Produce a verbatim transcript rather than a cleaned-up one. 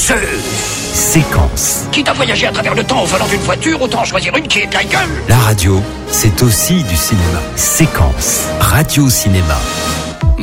danseuse. Séquence. Quitte à voyager à travers le temps au volant d'une voiture, autant choisir une qui est de la gueule. La radio, c'est aussi du cinéma. Séquence. Radio Cinéma.